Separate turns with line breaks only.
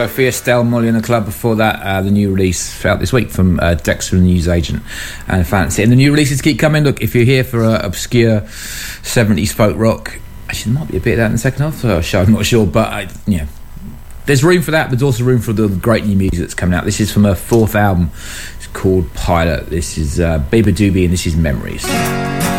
Sophia Stell, Molly in the Club. Before that, the new release out this week from Dexter and the Newsagent and Fancy. And the new releases keep coming. Look, if you're here for obscure 70s folk rock, actually there might be a bit of that in the second half of the show, I'm not sure, but there's room for that, but there's also room for the great new music that's coming out. This is from her fourth album. It's called Pilot. This is Baby Doobie, and this is Memories.